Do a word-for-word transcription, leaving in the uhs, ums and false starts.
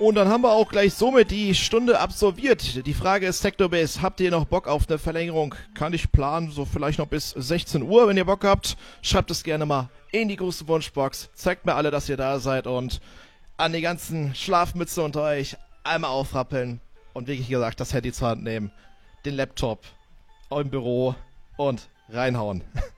Und dann haben wir auch gleich somit die Stunde absolviert. Die Frage ist, Technobase, habt ihr noch Bock auf eine Verlängerung? Kann ich planen, so vielleicht noch bis sechzehn Uhr, wenn ihr Bock habt. Schreibt es gerne mal in die große Wunschbox. Zeigt mir alle, dass ihr da seid und an die ganzen Schlafmütze unter euch einmal aufrappeln und wirklich gesagt, das Handy zur Hand nehmen, den Laptop im Büro und reinhauen.